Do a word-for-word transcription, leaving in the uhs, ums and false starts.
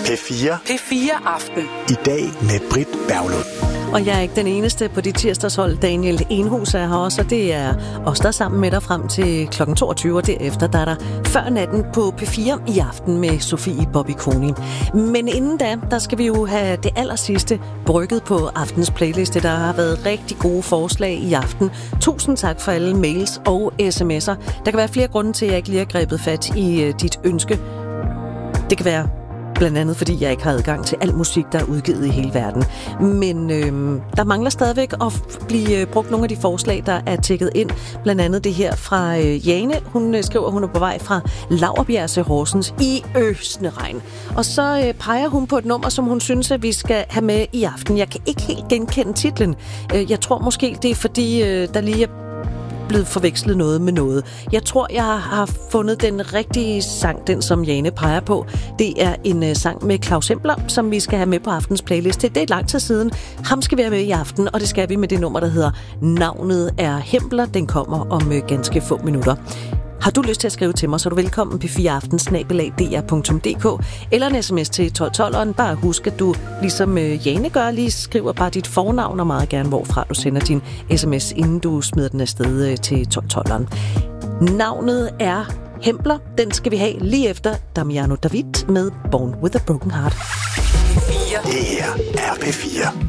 P fire. P fire Aften. I dag med Britt Berglund. Og jeg er ikke den eneste på dit tirsdagshold. Daniel Enhus er her også, og det er os, der er sammen med dig frem til klokken toogtyve, og derefter der er der Før natten på P fire i aften med Sofie Bobby Koni. Men inden da, der skal vi jo have det allersidste brygget på aftens playliste. Der har været rigtig gode forslag i aften. Tusind tak for alle mails og sms'er. Der kan være flere grunde til, at jeg ikke lige har grebet fat i uh, dit ønske. Det kan være blandt andet, fordi jeg ikke har adgang til al musik, der er udgivet i hele verden. Men øh, der mangler stadigvæk at blive øh, brugt nogle af de forslag, der er tækket ind. Blandt andet det her fra øh, Jane. Hun øh, skriver, at hun er på vej fra Laurbjerg til Horsens i øsende regn. Og så øh, peger hun på et nummer, som hun synes, at vi skal have med i aften. Jeg kan ikke helt genkende titlen. Øh, jeg tror måske, det er fordi, øh, der lige er blevet forvekslet noget med noget. Jeg tror, jeg har fundet den rigtige sang, den som Jane peger på. Det er en uh, sang med Claus Hempler, som vi skal have med på aftens playlist. Det er et lang tid siden. Ham skal vi have med i aften, og det skal vi med det nummer, der hedder Navnet er Hempler. Den kommer om uh, ganske få minutter. Har du lyst til at skrive til mig, så er du velkommen p fire aften snabel-a d r punktum d k eller en sms til tolv tolv. Bare husk, at du ligesom øh, Jane gør, lige skriver bare dit fornavn og meget gerne, hvorfra du sender din sms, inden du smider den afsted øh, til tolv tolv. Navnet er Hempler. Den skal vi have lige efter Damiano David med Born with a Broken Heart. Det her er P fire.